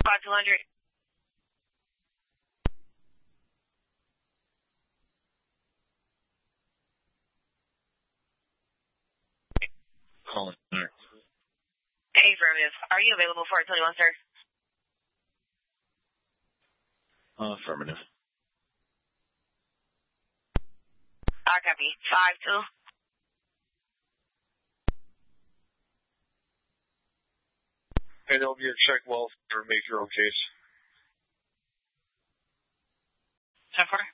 5200. Calling there. Affirmative. Are you available for 21, sir? Affirmative. I copy. 52. And it'll be a check well for make your own case. 10-4.